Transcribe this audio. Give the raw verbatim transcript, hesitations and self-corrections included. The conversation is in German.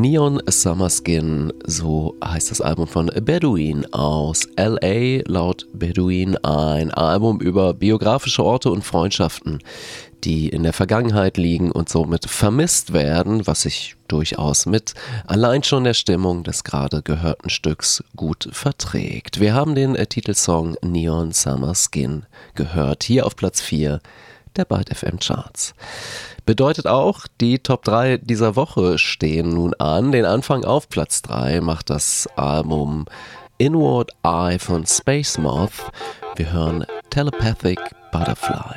Neon Summer Skin, so heißt das Album von Bedouin aus L A. Laut Bedouin ein Album über biografische Orte und Freundschaften, die in der Vergangenheit liegen und somit vermisst werden, was sich durchaus mit allein schon der Stimmung des gerade gehörten Stücks gut verträgt. Wir haben den äh, Titelsong Neon Summer Skin gehört, hier auf Platz vier der Byte F M Charts. Bedeutet auch, die Top drei dieser Woche stehen nun an. Den Anfang auf Platz drei macht das Album Inward Eye von Space Moth. Wir hören Telepathic Butterfly.